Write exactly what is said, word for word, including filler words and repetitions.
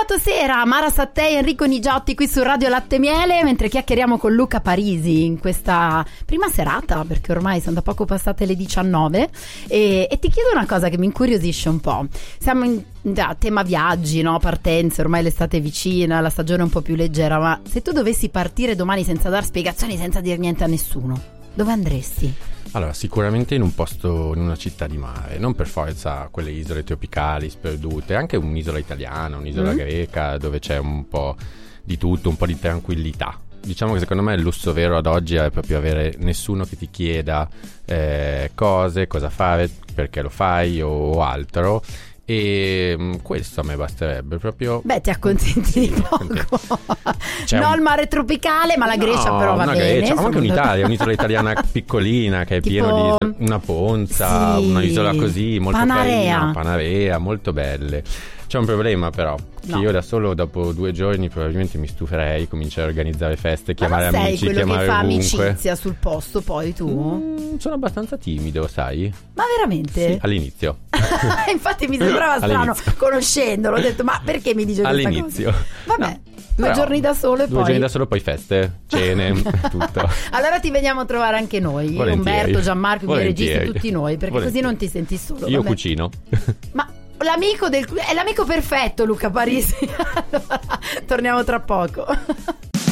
sabato sera Mara Sattei e Enrico Nigiotti qui su Radio Latte Miele, mentre chiacchieriamo con Luca Parisi in questa prima serata, perché ormai sono da poco passate le diciannove, e, e ti chiedo una cosa che mi incuriosisce un po'. Siamo in da, tema viaggi, no? Partenze, ormai l'estate è vicina, la stagione è un po' più leggera, ma se tu dovessi partire domani senza dar spiegazioni, senza dire niente a nessuno, dove andresti? Allora, sicuramente in un posto, in una città di mare, non per forza quelle isole tropicali sperdute, anche un'isola italiana, un'isola mm. greca, dove c'è un po' di tutto, un po' di tranquillità. Diciamo che secondo me il lusso vero ad oggi è proprio avere nessuno che ti chieda eh, cose, cosa fare, perché lo fai o altro. E mh, questo a me basterebbe proprio. Beh, ti accontenti di poco. C'è non un... il mare tropicale, ma la Grecia, no, però va una bene. Grecia, ma anche un'Italia, un'isola italiana piccolina che è tipo... piena di una Ponza, sì. un'isola così molto Panarea. carina, Panarea, molto belle. C'è un problema però, che no. io da solo dopo due giorni probabilmente mi stuferei, cominciare a organizzare feste, chiamare ma amici, sei quello chiamare che fa ovunque. amicizia sul posto poi tu? Mm, sono abbastanza timido, sai? Ma veramente? Sì, all'inizio. Infatti mi sembrava strano all'inizio. Conoscendolo, ho detto ma perché mi dice questa all'inizio. cosa? Vabbè. No. Due Però, giorni da solo e due poi giorni da solo, poi feste, cene, tutto. Allora ti veniamo a trovare anche noi, Volentieri. Umberto, Gianmarco, i miei Volentieri. registi, tutti noi, perché Volentieri. così non ti senti solo. Io vabbè. cucino. Ma l'amico del è l'amico perfetto, Luca Parisi. Allora, torniamo tra poco.